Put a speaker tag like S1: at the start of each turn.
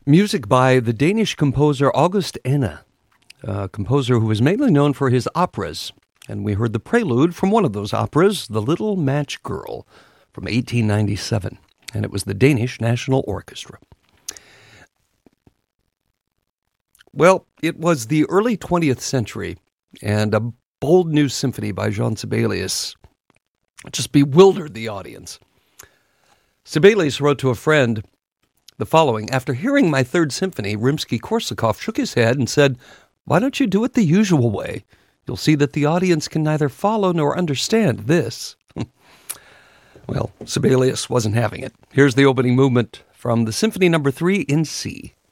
S1: Music by the Danish composer August Enna, a composer who is mainly known for his operas. And we heard the prelude from one of those operas, The Little Match Girl, from 1897. And it was the Danish National Orchestra. Well, it was the early 20th century, and a bold new symphony by Jean Sibelius just bewildered the audience. Sibelius wrote to a friend the following: "After hearing my third symphony, Rimsky-Korsakov shook his head and said, 'Why don't you do it the usual way? You'll see that the audience can neither follow nor understand this.'" Well, Sibelius wasn't having it. Here's the opening movement from the Symphony No. 3 in C.